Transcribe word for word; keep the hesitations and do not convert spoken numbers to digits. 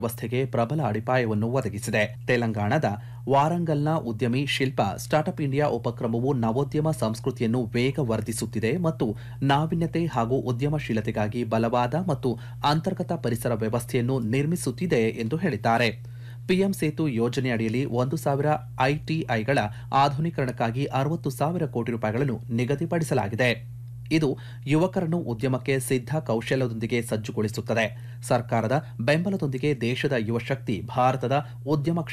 ವ್ಯವಸ್ಥೆಗೆ ಪ್ರಬಲ ಅಡಿಪಾಯವನ್ನು ಒದಗಿಸಿದೆ. ತೆಲಂಗಾಣದ ವಾರಂಗಲ್ನ ಉದ್ಯಮಿ ಶಿಲ್ಪಾ ಸ್ಟಾರ್ಟ್ಅಪ್ ಇಂಡಿಯಾ ಉಪಕ್ರಮವು ನವೋದ್ಯಮ ಸಂಸ್ಕೃತಿಯನ್ನು ವೇಗವರ್ಧಿಸುತ್ತಿದೆ ಮತ್ತು ನಾವೀನ್ಯತೆ ಹಾಗೂ ಉದ್ಯಮಶೀಲತೆಗಾಗಿ ಬಲವಾದ ಮತ್ತು ಅಂತರ್ಗತ ಪರಿಸರ ವ್ಯವಸ್ಥೆಯನ್ನು ನಿರ್ಮಿಸುತ್ತಿದೆ ಎಂದು ಹೇಳಿದ್ದಾರೆ. ಪಿಎಂ ಸೇತು ಯೋಜನೆ ಅಡಿಯಲ್ಲಿ ಒಂದು ಸಾವಿರ ಐಟಿಐಗಳ ಆಧುನೀಕರಣಕ್ಕಾಗಿ ಅರವತ್ತು ಸಾವಿರ ಕೋಟಿ ರೂಪಾಯಿಗಳನ್ನು ನಿಗದಿಪಡಿಸಲಾಗಿದೆ. ಇದು ಯುವಕರನ್ನು ಉದ್ಯಮಕ್ಕೆ ಸಿದ್ಧ ಕೌಶಲ್ಯದೊಂದಿಗೆ ಸಜ್ಜುಗೊಳಿಸುತ್ತದೆ. ಸರ್ಕಾರದ ಬೆಂಬಲದೊಂದಿಗೆ ದೇಶದ ಯುವ ಶಕ್ತಿ ಭಾರತದ ಉದ್ಯಮ